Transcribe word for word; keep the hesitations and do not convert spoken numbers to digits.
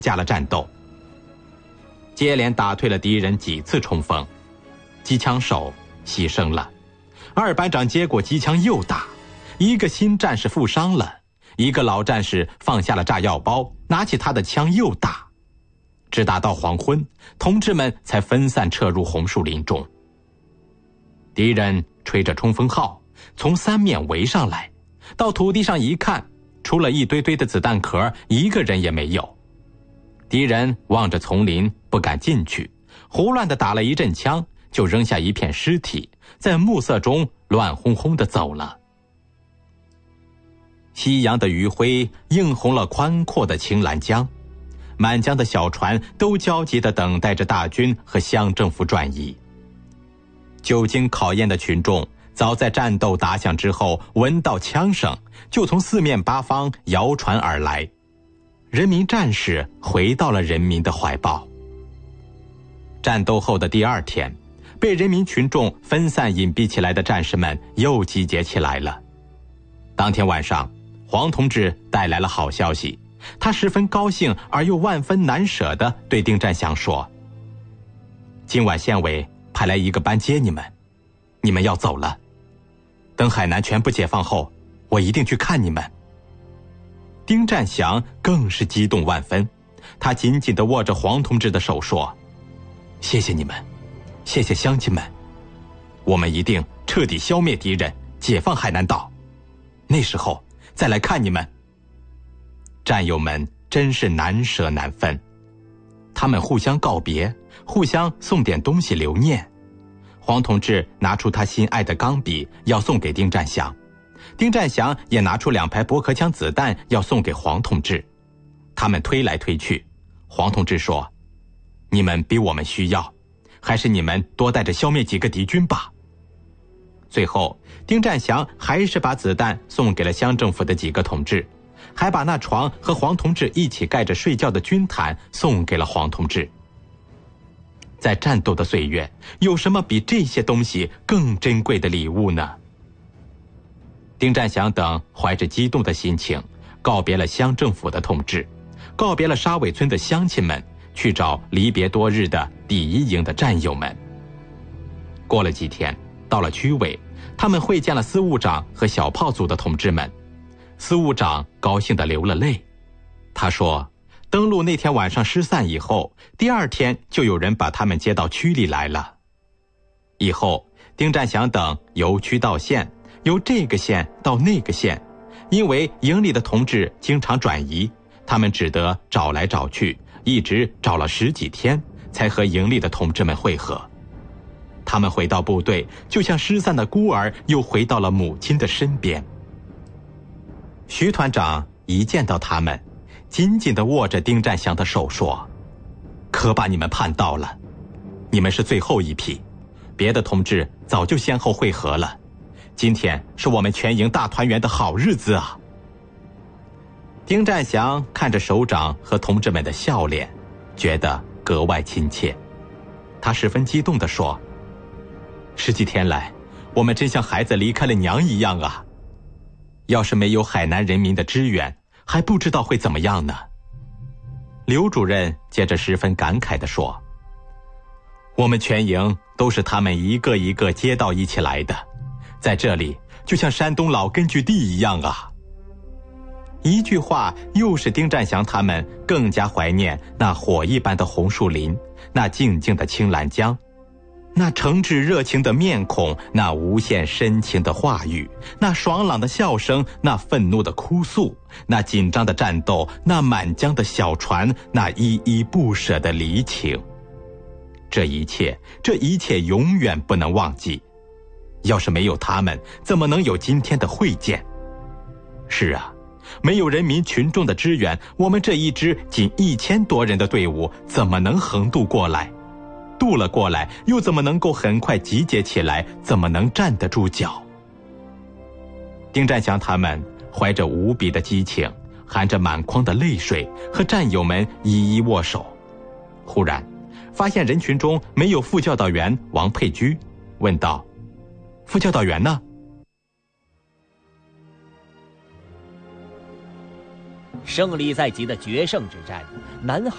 加了战斗，接连打退了敌人几次冲锋，机枪手牺牲了，二班长接过机枪又打，一个新战士负伤了，一个老战士放下了炸药包，拿起他的枪又打，直打到黄昏，同志们才分散撤入红树林中。敌人吹着冲锋号，从三面围上来，到土地上一看，除了一堆堆的子弹壳，一个人也没有。敌人望着丛林不敢进去，胡乱地打了一阵枪，就扔下一片尸体，在暮色中乱哄哄地走了。夕阳的余晖映红了宽阔的青兰江，满江的小船都焦急地等待着大军和乡政府转移。久经考验的群众早在战斗打响之后，闻到枪声，就从四面八方摇船而来。人民战士回到了人民的怀抱。战斗后的第二天，被人民群众分散隐蔽起来的战士们又集结起来了。当天晚上，黄同志带来了好消息，他十分高兴而又万分难舍地对丁占祥说：今晚县委派来一个班接你们，你们要走了。等海南全部解放后，我一定去看你们。丁占祥更是激动万分，他紧紧地握着黄同志的手说：谢谢你们，谢谢乡亲们，我们一定彻底消灭敌人，解放海南岛，那时候再来看你们。战友们真是难舍难分，他们互相告别，互相送点东西留念。黄同志拿出他心爱的钢笔要送给丁占祥，丁占祥也拿出两排驳壳枪子弹要送给黄同志。他们推来推去，黄同志说：你们比我们需要，还是你们多带着消灭几个敌军吧。最后丁占祥还是把子弹送给了乡政府的几个同志，还把那床和黄同志一起盖着睡觉的军毯送给了黄同志。在战斗的岁月，有什么比这些东西更珍贵的礼物呢？丁占祥等怀着激动的心情，告别了乡政府的同志，告别了沙尾村的乡亲们，去找离别多日的第一营的战友们。过了几天，到了区委，他们会见了司务长和小炮组的同志们。司务长高兴地流了泪，他说登陆那天晚上失散以后，第二天就有人把他们接到区里来了。以后丁占祥等由区到县，由这个县到那个县，因为营里的同志经常转移，他们只得找来找去，一直找了十几天，才和营里的同志们会合。他们回到部队，就像失散的孤儿又回到了母亲的身边。徐团长一见到他们，紧紧地握着丁占祥的手说：可把你们盼到了，你们是最后一批，别的同志早就先后会合了，今天是我们全营大团圆的好日子啊。丁占祥看着首长和同志们的笑脸，觉得格外亲切，他十分激动地说：十几天来，我们真像孩子离开了娘一样啊，要是没有海南人民的支援，还不知道会怎么样呢。刘主任接着十分感慨地说：我们全营都是他们一个一个接到一起来的，在这里就像山东老根据地一样啊。一句话又是丁占祥他们更加怀念那火一般的红树林，那静静的青兰江，那诚挚热情的面孔，那无限深情的话语，那爽朗的笑声，那愤怒的哭诉，那紧张的战斗，那满江的小船，那依依不舍的离情。这一切，这一切永远不能忘记。要是没有他们，怎么能有今天的会见？是啊，没有人民群众的支援，我们这一支仅一千多人的队伍怎么能横渡过来？渡了过来，又怎么能够很快集结起来？怎么能站得住脚？丁占祥他们怀着无比的激情，含着满眶的泪水，和战友们一一握手。忽然发现人群中没有副教导员王佩居，问道：副教导员呢？ 胜利在即的决胜之战，南海